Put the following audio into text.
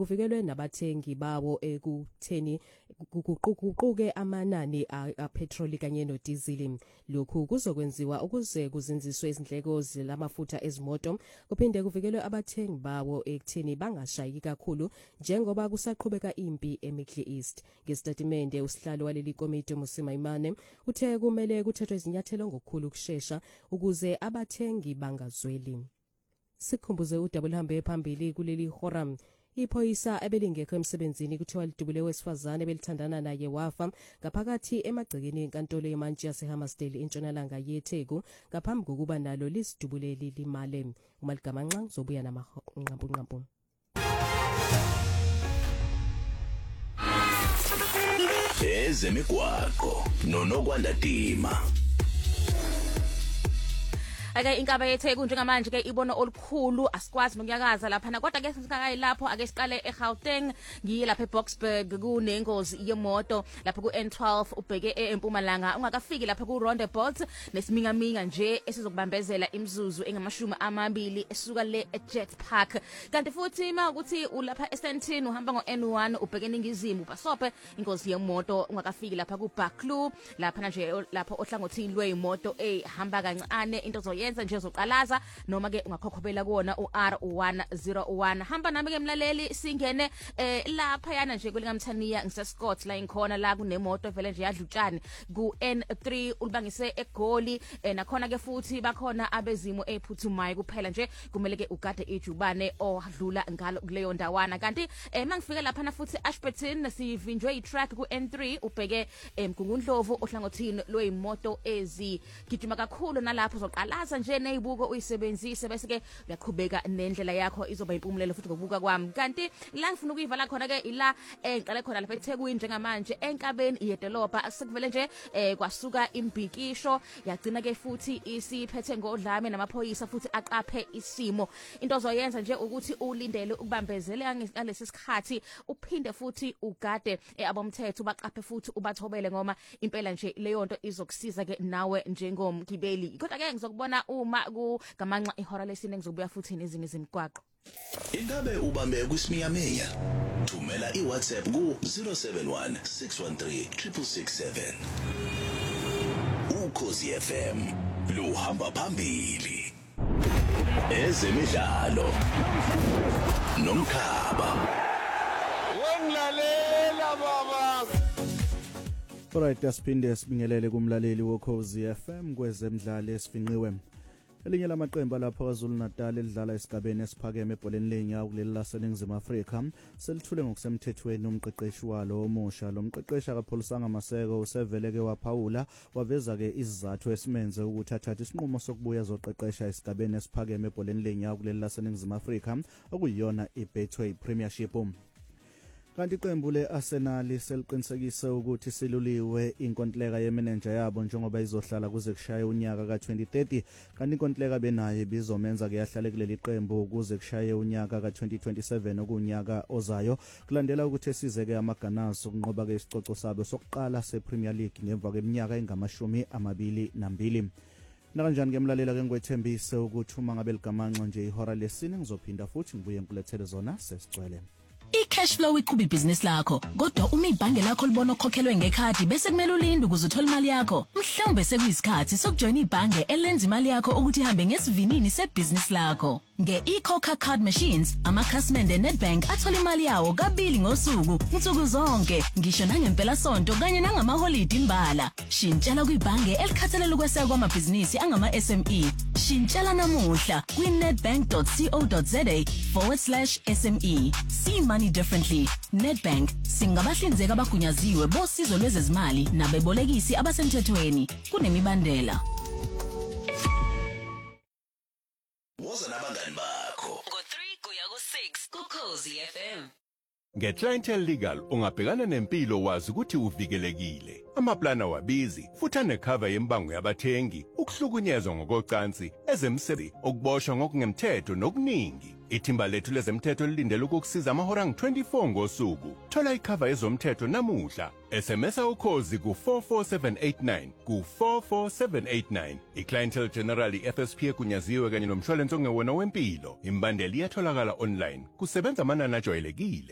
kuvikelwe nabathengi bawo ekutheni kuguquke amanani apetroli kanye nodizili. Lokhu kuzokwenziwa ukuze kuzinziswe izindleko zamafutha ezimoto, kuphinde kuvikelwe abathengi bawo ekutheni bangashayiki kakhulu njengoba kusaqhubeka impi eMiddle East. Ngestatimende usihlalo waleli komiti Musimaimane uthe kumele kuthathwe izinyathelo ngokukhulu ukusheshsha ukuze abathengi bangazweli. Sikhumbuze udabula hambe phambili kuleli horam. Iphoyisa ebelingekho emsebenzini kuthiwa lidubule wesifazane belithandana naye wafa ngaphakathi emagcekeni enkantolo yemantshi yaseHammersdale entshonalanga yeTheku ngaphambi kokuba nalo lisidubule lilimale. Umalgamanxa uzobuya namaqhampu. Ezemigwaqo nonokwandadima. Ake inkaba yeTheku njengamanje ke ibona olukhulu asikwazi nokunyakaza lapha kodwa ke singakayi lapho ake siqale eGauteng ngiye lapha eBoksburg kunengozi yemoto lapha kuN12 ubheke eMpumalanga ungakafiki lapha kuRoundabout nesimingaminga nje esizokubambezela imizuzu engamashumi amabili esuka le eJet Park. Kanti futhi mawukuthi ulapha eSandton uhamba ngoN1 ubheke eningizimu ubasophe ingozi yemoto ungakafiki lapha kuBaklu lapha nje lapha ohlangothini lweyimoto ehamba kancane into yenza nje zoqalaza noma ke ungakhokhobela kuona uR101. Hamba nami ke mlaleli singene lapha yana nje kwelingamthaniya ngisescott la inkhona la kunemoto vele nje yadlutshani kuN3 ulibangise eGoli nakhona ke futhi bakhona abezimo ephuthumayo kuphela nje kumele ke ugade ijubane odlula ngalo kuleyo ndawana. Kanti mangifike lapha na futhi Ashburton sivinjwe itrack kuN3 ubheke Mgungundlovu ohlangothini lweyimoto ezigijima kakhulu nalapho zoqalaza nje neyibuko uyisebenzise bese ke uyaqhubeka nendlela yakho izoba impumulelo futhi ngokubuka kwami. Kanti la ngifuna ukuyivala khona ke ila engiqale khona lapha eThekwini njengamanje enkabeni yedolobha asikuvele nje kwasuka imbhikisho yagcina ke futhi isiphethe ngodlame namaphoyisa futhi aqaphe isimo. Into ozoyenza nje ukuthi ulindele ukubambezeleka ngalesi sikhathi uphinde futhi ugade abomthetho baqaphe futhi ubathobele ngoba impela nje leyo nto izokusiza ke nawe njengomgibeli. Kodwa ke ngizokubona uma kugamanxa ihora lesine ngizobuya futhi nezinye izimigwaqo. Ingabe ubambe kuSmiyamenya? Thumela iWhatsApp ku 071 613 667. Ukhozi FM luhamba phambili. Ezemidlalo nomkhaba. Wenglalela baba. Alright, asiphinde sibingelele kumlaleli wokhozi FM kwezemidlalo esifinqiwe. Elinye lamaqembu lapha kwaZulu Natal elidlala esigabeni esiphakeme ebholeni lenyawo kuleli laseNingizimu Afrika selithule ngokusemthethweni umqeqeshi walo omusha. Lo mqeqeshi akapholisanga Maseko usevele ke waphawula waveza ke isizathu esimenze ukuthi athathe isinqumo sokubuya zoqeqesha esigabeni esiphakeme ebholeni lenyawo kuleli laseNingizimu Afrika okuyiyona iBetway Premiership. Kanti iqembu leArsenal seliqinisekise ukuthi siluliwe inkontileka yemanager yabo njengoba izohlala kuze kushaye unyaka ka2030. Kanti inkontileka benayo bizomenza ke yahlale kuleli qembu kuze kushaye unyaka ka2027 okunyaka ozayo. Kulandela ukuthi esizeke amaGunners ukunqoba ke isicoco sabo sokuqala sePremier League ngemva kweminyaka engama-22. Nakanjani ke mlalela ke ngwethembise ukuthi uma ngabe ligamanxa nje ihora lesine ngizophinda futhi ngibuye ngikulethele zona sesicwele. iCashflow iqhuba ibhizinisi lakho kodwa uma ibhange lakho libona okhokhelwe ngekhadi bese kumele ulinde ukuze uthole imali yakho. Mhlawumbe sekuyisikhathi sokujoina ibhange elenza imali yakho ukuthi ihambe ngesivinini sebhizinisi lakho. Nge-eChoca card machines amakhasimende eNedbank athola imali yawo kabili ngosuku insuku zonke ngisho nangempela sonto kanye nangamaholide imbala. Shintshela kwibhange elikhathalela ukweseka kwamabhizinisi angama-SME. Shintshela namuhla kwi-nedbank.co.za/SME. See money differently. Nedbank singabahlinzeka abagunyaziwe bosizo lwezezimali nabebolekisi abasemthethweni kunemibandela. Woza nabangani bakho Ngo3 kuya ku6 kuKhozi FM. NgeClientele Legal ungabhekana nempilo wazi ukuthi uvikelekile. Amaplana wabizi futhi anecover yembango yabathengi, ukuhlukunyezwa ngokocansi, ezemsebenzi, ukuboshwa ngokungemthetho nokuningi. Ithimba lethu lezemthetho lilindele ukukusiza amahora angu-24 ngosuku. Thola icover yezomthetho namuhla. SMS ukhozi ku44789 ku44789. iClientele General FSP egunyaziwe kanye nomshwalense ongewona wempilo. Imbandeli iyatholakala online. Kusebenza amanani ajwayelekile.